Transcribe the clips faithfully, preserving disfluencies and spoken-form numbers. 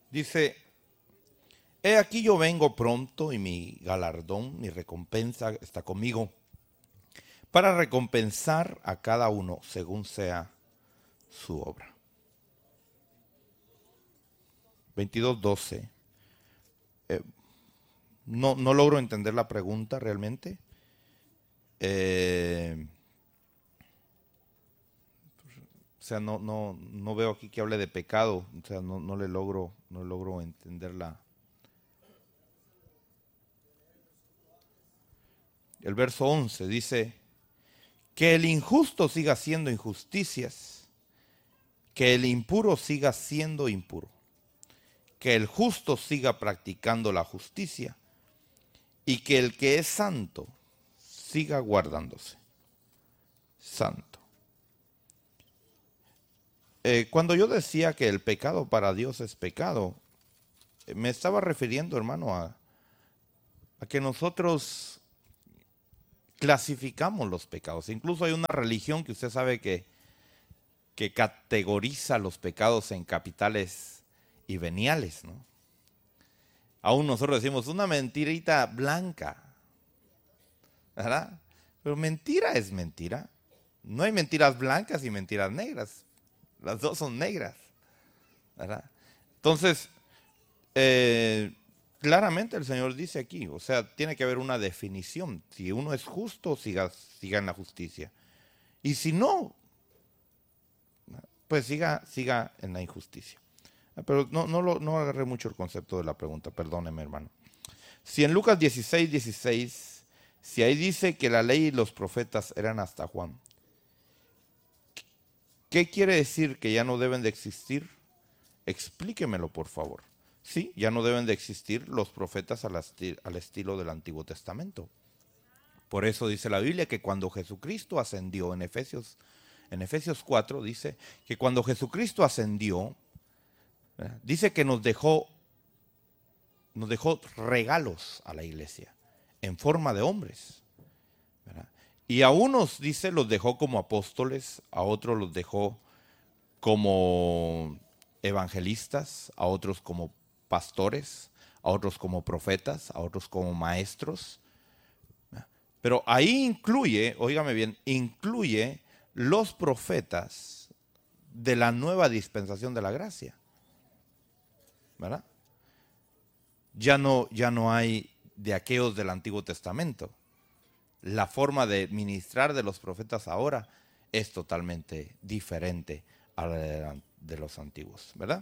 Dice, he aquí yo vengo pronto y mi galardón, mi recompensa está conmigo, para recompensar a cada uno según sea su obra. veintidós doce. Eh, no, no logro entender la pregunta realmente. Eh, o sea, no, no, no veo aquí que hable de pecado. O sea, no, no le logro, no logro entenderla. El verso once dice, que el injusto siga haciendo injusticias, que el impuro siga siendo impuro, que el justo siga practicando la justicia y que el que es santo siga guardándose santo. Eh, cuando yo decía que el pecado para Dios es pecado, eh, me estaba refiriendo, hermano, a, a que nosotros clasificamos los pecados. Incluso hay una religión que usted sabe que, que categoriza los pecados en capitales y veniales, ¿no? Aún nosotros decimos una mentirita blanca, ¿verdad? Pero mentira es mentira. No hay mentiras blancas y mentiras negras. Las dos son negras, ¿verdad? Entonces, eh, claramente el Señor dice aquí, o sea, tiene que haber una definición. Si uno es justo, siga, siga en la justicia. Y si no, pues siga, siga en la injusticia. Pero no, no, lo, no agarré mucho el concepto de la pregunta, perdóneme, hermano. Si en Lucas dieciséis, dieciséis, si ahí dice que la ley y los profetas eran hasta Juan, ¿qué quiere decir que ya no deben de existir? Explíquemelo, por favor. Sí, ya no deben de existir los profetas al, esti- al estilo del Antiguo Testamento. Por eso dice la Biblia que cuando Jesucristo ascendió, en Efesios, en Efesios cuatro dice que cuando Jesucristo ascendió, ¿verdad? Dice que nos dejó, nos dejó regalos a la iglesia en forma de hombres, ¿verdad? Y a unos, dice, los dejó como apóstoles, a otros los dejó como evangelistas, a otros como pastores, a otros como profetas, a otros como maestros. Pero ahí incluye, óigame bien, incluye los profetas de la nueva dispensación de la gracia, ¿verdad? Ya no, ya no hay de aquellos del Antiguo Testamento. La forma de ministrar de los profetas ahora es totalmente diferente a la de, de los antiguos, ¿verdad?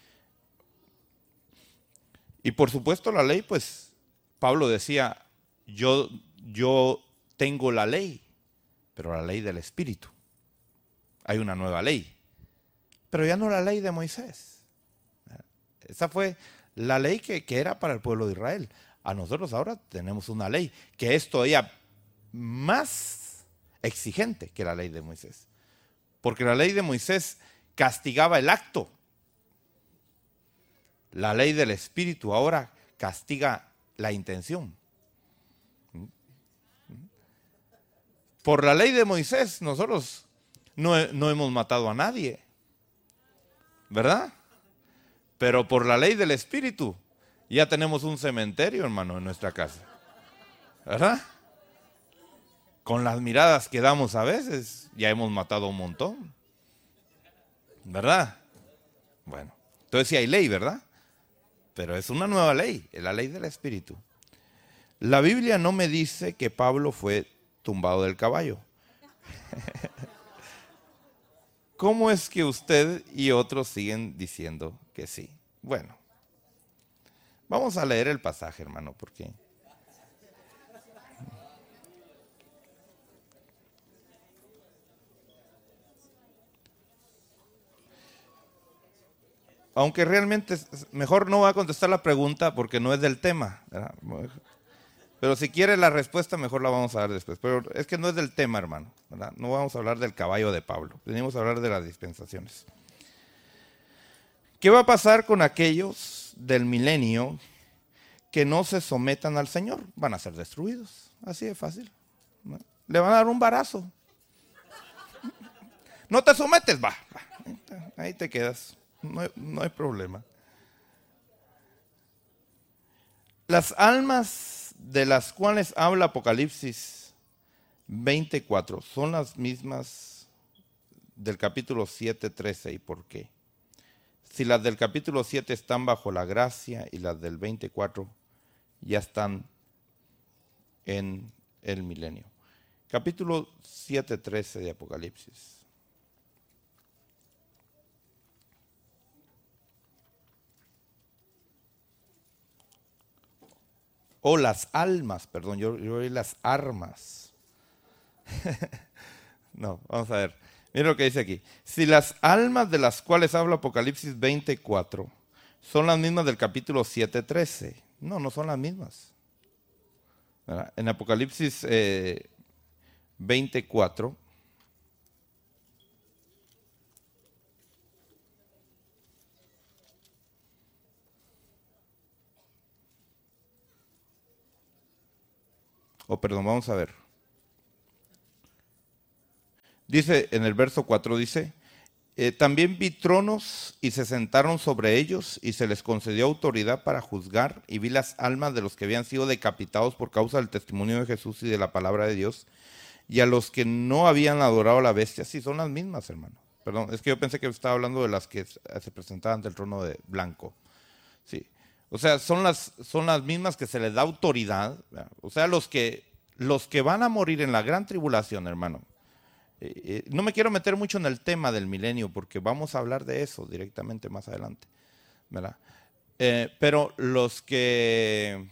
Y por supuesto la ley, pues Pablo decía, yo, yo tengo la ley, pero la ley del Espíritu. Hay una nueva ley, pero ya no la ley de Moisés. Esa fue la ley que, que era para el pueblo de Israel. A nosotros ahora tenemos una ley que es todavía más exigente que la ley de Moisés. Porque la ley de Moisés castigaba el acto. La ley del Espíritu ahora castiga la intención. Por la ley de Moisés nosotros no, no hemos matado a nadie, ¿verdad? Pero por la ley del Espíritu ya tenemos un cementerio, hermano, en nuestra casa, ¿verdad? Con las miradas que damos a veces ya hemos matado un montón, ¿verdad? Bueno, entonces sí hay ley, ¿verdad? Pero es una nueva ley, es la ley del Espíritu. La Biblia no me dice que Pablo fue tumbado del caballo. ¿Cómo es que usted y otros siguen diciendo que sí? Bueno, vamos a leer el pasaje, hermano, porque aunque realmente mejor no voy a contestar la pregunta porque no es del tema, ¿verdad? Pero si quiere la respuesta, mejor la vamos a dar después. Pero es que no es del tema, hermano, ¿verdad? No vamos a hablar del caballo de Pablo. Venimos a hablar de las dispensaciones. ¿Qué va a pasar con aquellos del milenio que no se sometan al Señor? Van a ser destruidos. Así de fácil, ¿no? Le van a dar un barazo. No te sometes, va. va. Ahí te quedas. No hay, no hay problema. Las almas de las cuales habla Apocalipsis veinticuatro son las mismas del capítulo siete, trece. ¿Y por qué? Si las del capítulo siete están bajo la gracia y las del veinticuatro ya están en el milenio. Capítulo siete, trece de Apocalipsis. O las almas, perdón, yo, yo oí las armas. No, vamos a ver. Mira lo que dice aquí. Si las almas de las cuales habla Apocalipsis veinticuatro son las mismas del capítulo siete, trece. No, no son las mismas. ¿Verdad? En Apocalipsis eh, veinticuatro, o oh, perdón, vamos a ver. Dice en el verso cuatro, dice, eh, también vi tronos y se sentaron sobre ellos y se les concedió autoridad para juzgar, y vi las almas de los que habían sido decapitados por causa del testimonio de Jesús y de la palabra de Dios, y a los que no habían adorado a la bestia. Sí, son las mismas, hermano. Perdón, es que yo pensé que estaba hablando de las que se presentaban ante el trono de blanco. Sí. O sea, son las, son las mismas que se les da autoridad. ¿Verdad? O sea, los que, los que van a morir en la gran tribulación, hermano. Eh, eh, no me quiero meter mucho en el tema del milenio porque vamos a hablar de eso directamente más adelante, ¿verdad? Eh, pero los que...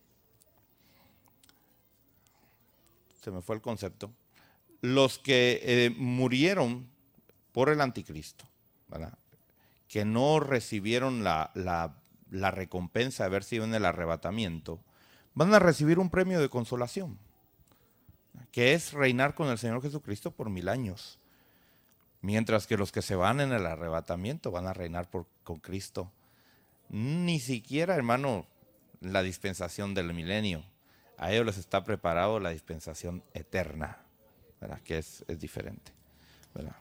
Se me fue el concepto. Los que eh, murieron por el anticristo, ¿verdad? Que no recibieron la, la, la recompensa de haber sido en el arrebatamiento, van a recibir un premio de consolación, que es reinar con el Señor Jesucristo por mil años. Mientras que los que se van en el arrebatamiento van a reinar por, con Cristo. Ni siquiera, hermano, la dispensación del milenio. A ellos les está preparado la dispensación eterna, ¿verdad? Que es, es diferente, ¿verdad?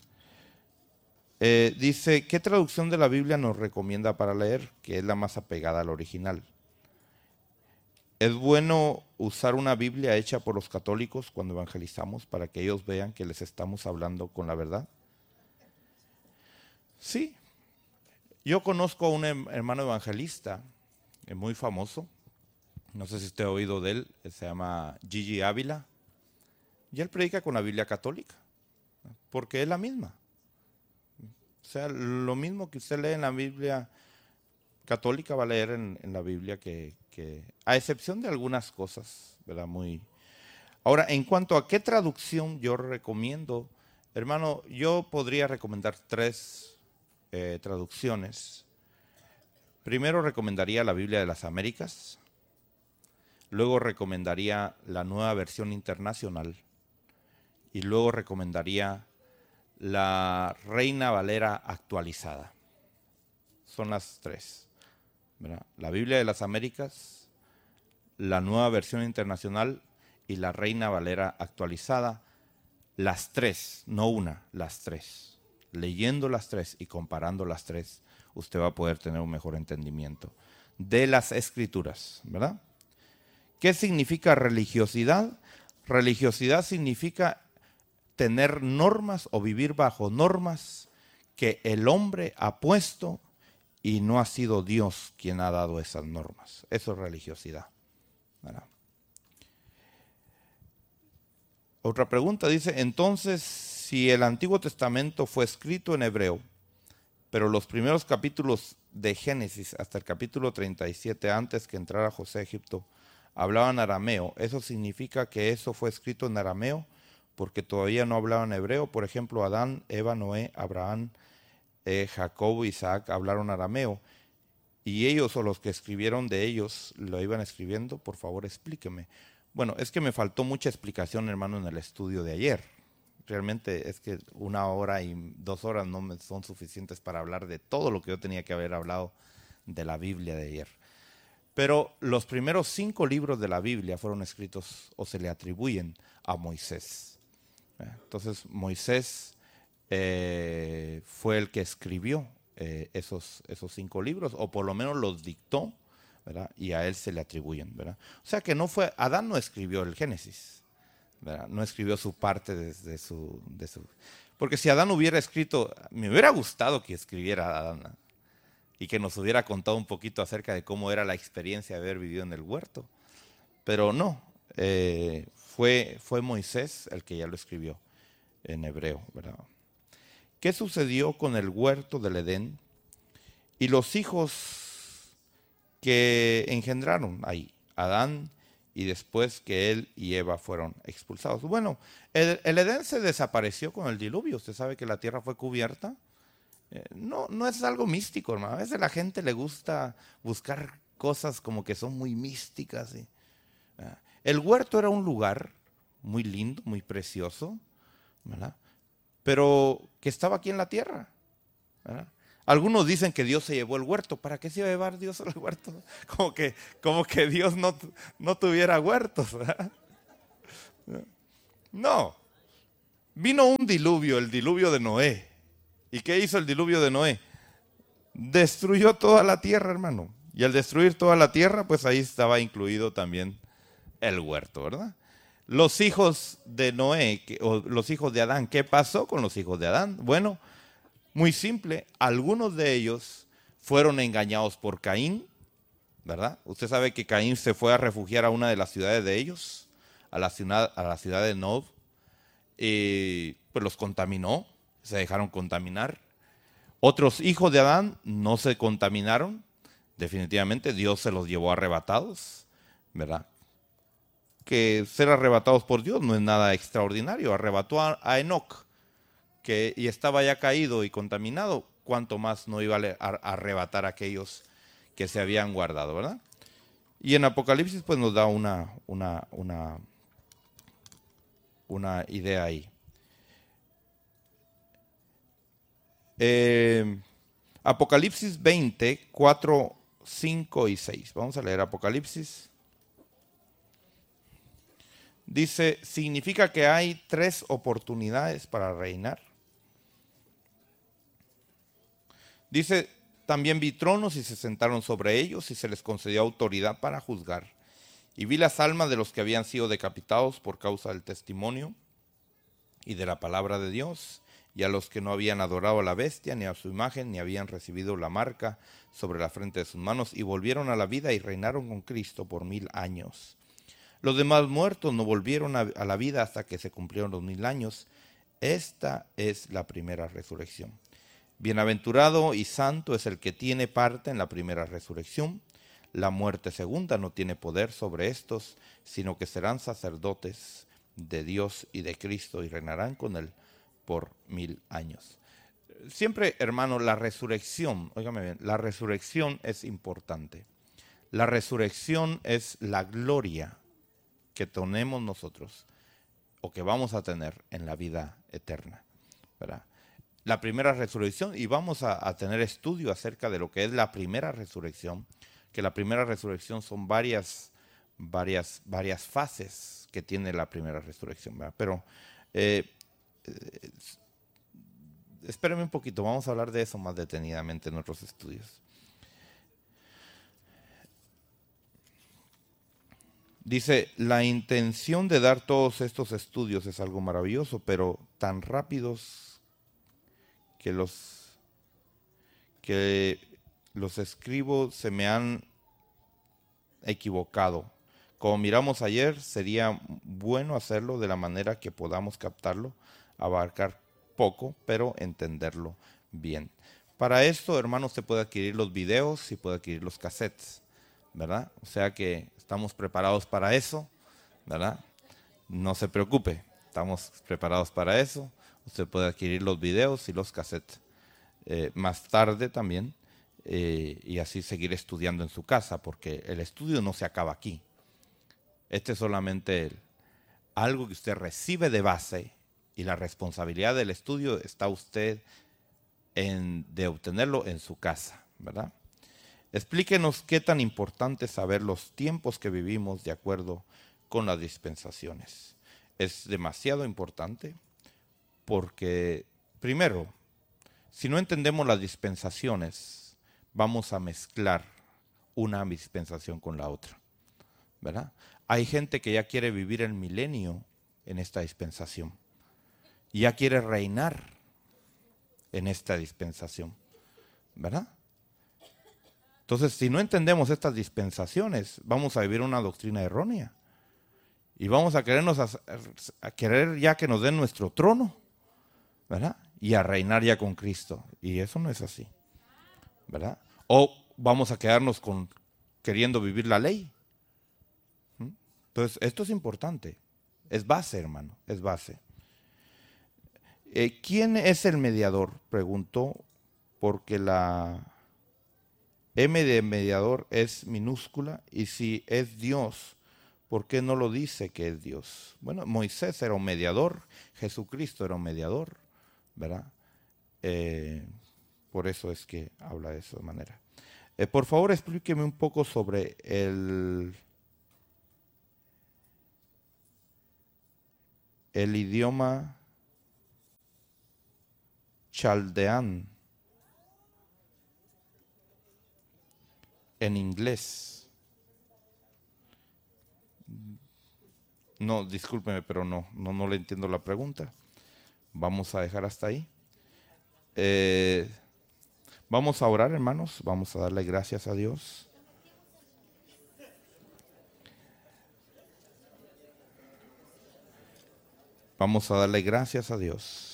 Eh, dice, ¿qué traducción de la Biblia nos recomienda para leer? Que es la más apegada al original. ¿Es bueno usar una Biblia hecha por los católicos cuando evangelizamos para que ellos vean que les estamos hablando con la verdad? Sí. Yo conozco a un hermano evangelista muy famoso. No sé si usted ha oído de él. Se llama Gigi Ávila. Y él predica con la Biblia católica. Porque es la misma. O sea, lo mismo que usted lee en la Biblia católica va a leer en, en la Biblia que, que, a excepción de algunas cosas, ¿verdad? Muy. Ahora, en cuanto a qué traducción yo recomiendo, hermano, yo podría recomendar tres eh, traducciones. Primero recomendaría la Biblia de las Américas, luego recomendaría la Nueva Versión Internacional y luego recomendaría la Reina Valera actualizada. Son las tres, ¿verdad? La Biblia de las Américas, la Nueva Versión Internacional y la Reina Valera actualizada. Las tres, no una, las tres. Leyendo las tres y comparando las tres, usted va a poder tener un mejor entendimiento de las Escrituras, ¿verdad? ¿Qué significa religiosidad? Religiosidad significa tener normas o vivir bajo normas que el hombre ha puesto y no ha sido Dios quien ha dado esas normas. Eso es religiosidad, ¿verdad? Otra pregunta dice, entonces, si el Antiguo Testamento fue escrito en hebreo, pero los primeros capítulos de Génesis hasta el capítulo treinta y siete, antes que entrara José a Egipto, hablaban arameo, ¿eso significa que eso fue escrito en arameo? Porque todavía no hablaban hebreo. Por ejemplo, Adán, Eva, Noé, Abraham, eh, Jacob, Isaac hablaron arameo. Y ellos o los que escribieron de ellos lo iban escribiendo. Por favor, explíqueme. Bueno, es que me faltó mucha explicación, hermano, en el estudio de ayer. Realmente es que una hora y dos horas no me son suficientes para hablar de todo lo que yo tenía que haber hablado de la Biblia de ayer. Pero los primeros cinco libros de la Biblia fueron escritos o se le atribuyen a Moisés. Entonces Moisés eh, fue el que escribió eh, esos, esos cinco libros, o por lo menos los dictó ¿verdad? Y a él se le atribuyen, ¿verdad? O sea que no fue, Adán no escribió el Génesis, ¿verdad? No escribió su parte desde su, de su... Porque si Adán hubiera escrito, me hubiera gustado que escribiera Adán, ¿no? Y que nos hubiera contado un poquito acerca de cómo era la experiencia de haber vivido en el huerto. Pero no, eh, fue, fue Moisés el que ya lo escribió en hebreo, ¿verdad? ¿Qué sucedió con el huerto del Edén y los hijos que engendraron ahí? Adán y después que él y Eva fueron expulsados. Bueno, el, el Edén se desapareció con el diluvio. Usted sabe que la tierra fue cubierta. Eh, no, no es algo místico, hermano. A veces a la gente le gusta buscar cosas como que son muy místicas. ¿Sí? El huerto era un lugar muy lindo, muy precioso, ¿verdad? Pero que estaba aquí en la tierra, ¿verdad? Algunos dicen que Dios se llevó el huerto. ¿Para qué se iba a llevar Dios el huerto? Como que, como que Dios no, no tuviera huertos, ¿verdad? No. Vino un diluvio, el diluvio de Noé. ¿Y qué hizo el diluvio de Noé? Destruyó toda la tierra, hermano. Y al destruir toda la tierra, pues ahí estaba incluido también el huerto, ¿verdad? Los hijos de Noé, o los hijos de Adán, ¿qué pasó con los hijos de Adán? Bueno, muy simple, algunos de ellos fueron engañados por Caín, ¿verdad? Usted sabe que Caín se fue a refugiar a una de las ciudades de ellos, a la ciudad, a la ciudad de Nod, y pues los contaminó, se dejaron contaminar. Otros hijos de Adán no se contaminaron, definitivamente Dios se los llevó arrebatados, ¿verdad? Que ser arrebatados por Dios no es nada extraordinario. Arrebató a, a Enoc, que y estaba ya caído y contaminado, cuánto más no iba a, a arrebatar a aquellos que se habían guardado, ¿verdad? Y en Apocalipsis pues nos da una, una, una, una idea ahí. Eh, Apocalipsis veinte, cuatro, cinco y seis. Vamos a leer Apocalipsis. Dice, significa que hay tres oportunidades para reinar. Dice, también vi tronos y se sentaron sobre ellos y se les concedió autoridad para juzgar. Y vi las almas de los que habían sido decapitados por causa del testimonio y de la palabra de Dios, y a los que no habían adorado a la bestia, ni a su imagen, ni habían recibido la marca sobre la frente de sus manos, y volvieron a la vida y reinaron con Cristo por mil años. Los demás muertos no volvieron a, a la vida hasta que se cumplieron los mil años. Esta es la primera resurrección. Bienaventurado y santo es el que tiene parte en la primera resurrección. La muerte segunda no tiene poder sobre estos, sino que serán sacerdotes de Dios y de Cristo y reinarán con él por mil años. Siempre, hermano, la resurrección, óigame bien, la resurrección es importante. La resurrección es la gloria que tenemos nosotros o que vamos a tener en la vida eterna, ¿verdad? La primera resurrección, y vamos a, a tener estudio acerca de lo que es la primera resurrección, que la primera resurrección son varias, varias, varias fases que tiene la primera resurrección, ¿verdad? Pero eh, eh, espérenme un poquito, vamos a hablar de eso más detenidamente en nuestros estudios. Dice, la intención de dar todos estos estudios es algo maravilloso, pero tan rápidos que los, que los escribo se me han equivocado. Como miramos ayer, sería bueno hacerlo de la manera que podamos captarlo, abarcar poco, pero entenderlo bien. Para esto, hermanos, se puede adquirir los videos y puede adquirir los cassettes, ¿verdad? O sea que estamos preparados para eso, ¿verdad? No se preocupe, estamos preparados para eso. Usted puede adquirir los videos y los cassettes eh, más tarde también eh, y así seguir estudiando en su casa, porque el estudio no se acaba aquí. Este es solamente el, algo que usted recibe de base y la responsabilidad del estudio está usted en, de obtenerlo en su casa, ¿verdad? Explíquenos qué tan importante es saber los tiempos que vivimos de acuerdo con las dispensaciones. Es demasiado importante porque, primero, si no entendemos las dispensaciones, vamos a mezclar una dispensación con la otra, ¿verdad? Hay gente que ya quiere vivir el milenio en esta dispensación. Ya quiere reinar en esta dispensación, ¿verdad? Entonces, si no entendemos estas dispensaciones, vamos a vivir una doctrina errónea. Y vamos a querernos a, a querer ya que nos den nuestro trono, ¿verdad? Y a reinar ya con Cristo. Y eso no es así, ¿verdad? O vamos a quedarnos con queriendo vivir la ley. ¿Mm? Entonces, esto es importante. Es base, hermano, es base. Eh, ¿Quién es el mediador? Preguntó, porque la M de mediador es minúscula, y si es Dios, ¿por qué no lo dice que es Dios? Bueno, Moisés era un mediador, Jesucristo era un mediador, ¿verdad? Eh, por eso es que habla de esa manera. Eh, por favor, explíqueme un poco sobre el, el idioma chaldeán en inglés. No, discúlpeme, pero no, no, no le entiendo la pregunta. Vamos a dejar hasta ahí. Eh, vamos a orar, hermanos. Vamos a darle gracias a Dios. Vamos a darle gracias a Dios.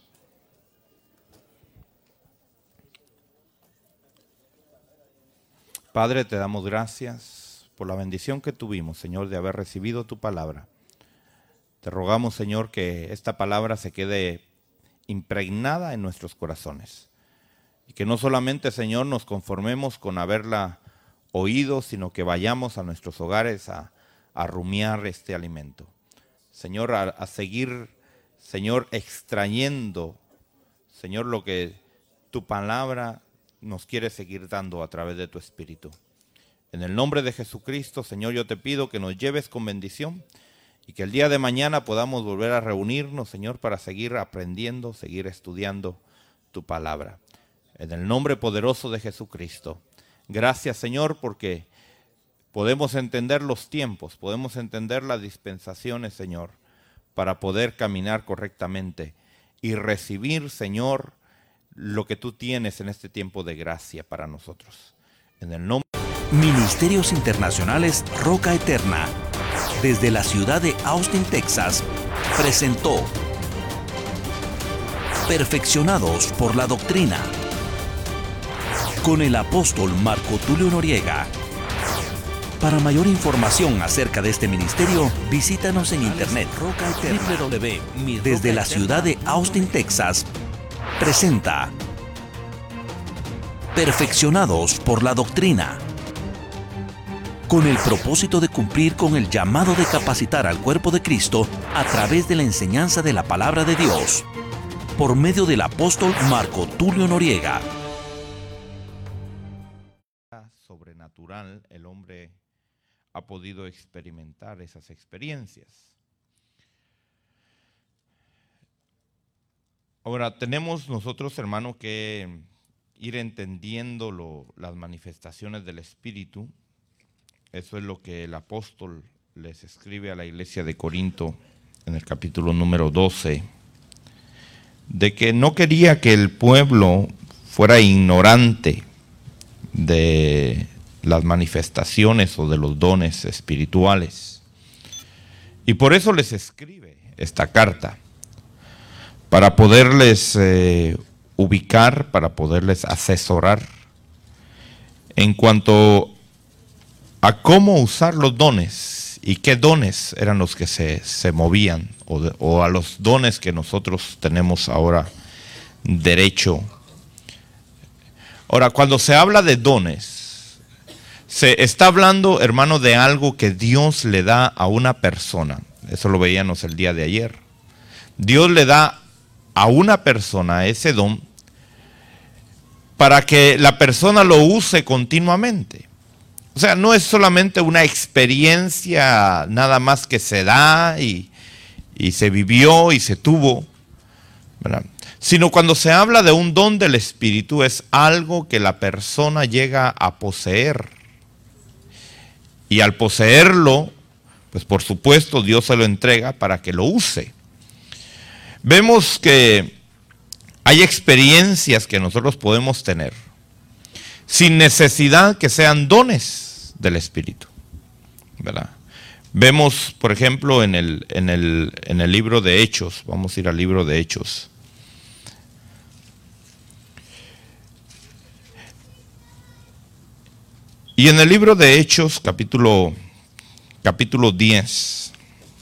Padre, te damos gracias por la bendición que tuvimos, Señor, de haber recibido tu palabra. Te rogamos, Señor, que esta palabra se quede impregnada en nuestros corazones. Y que no solamente, Señor, nos conformemos con haberla oído, sino que vayamos a nuestros hogares a, a rumiar este alimento. Señor, a, a seguir, Señor, extrayendo, Señor, lo que tu palabra nos quiere seguir dando a través de tu Espíritu. En el nombre de Jesucristo, Señor, yo te pido que nos lleves con bendición y que el día de mañana podamos volver a reunirnos, Señor, para seguir aprendiendo, seguir estudiando tu palabra. En el nombre poderoso de Jesucristo. Gracias, Señor, porque podemos entender los tiempos, podemos entender las dispensaciones, Señor, para poder caminar correctamente y recibir, Señor, lo que tú tienes en este tiempo de gracia para nosotros. En el nombre Ministerios Internacionales Roca Eterna, desde la ciudad de Austin, Texas, presentó Perfeccionados por la Doctrina, con el apóstol Marco Tulio Noriega. Para mayor información acerca de este ministerio, visítanos en internet. Roca Eterna, desde la ciudad de Austin, Texas, presenta Perfeccionados por la Doctrina, con el propósito de cumplir con el llamado de capacitar al cuerpo de Cristo a través de la enseñanza de la palabra de Dios, por medio del apóstol Marco Tulio Noriega. Sobrenatural, el hombre ha podido experimentar esas experiencias. Ahora, tenemos nosotros, hermano, que ir entendiendo lo, las manifestaciones del Espíritu. Eso es lo que el apóstol les escribe a la iglesia de Corinto en el capítulo número doce, de que no quería que el pueblo fuera ignorante de las manifestaciones o de los dones espirituales. Y por eso les escribe esta carta, para poderles eh, ubicar, para poderles asesorar en cuanto a cómo usar los dones y qué dones eran los que se, se movían, o, de, o a los dones que nosotros tenemos ahora derecho. Ahora, cuando se habla de dones, se está hablando, hermano, de algo que Dios le da a una persona. Eso lo veíamos el día de ayer. Dios le da a una persona ese don para que la persona lo use continuamente. O sea, no es solamente una experiencia nada más que se da y, y se vivió y se tuvo, ¿verdad? Sino cuando se habla de un don del Espíritu es algo que la persona llega a poseer, Y al poseerlo, pues por supuesto Dios se lo entrega para que lo use. Vemos que hay experiencias que nosotros podemos tener sin necesidad que sean dones del Espíritu, ¿verdad? Vemos, por ejemplo, en el, en el, en el libro de Hechos, vamos a ir al libro de Hechos. Y en el libro de Hechos, capítulo, capítulo diez,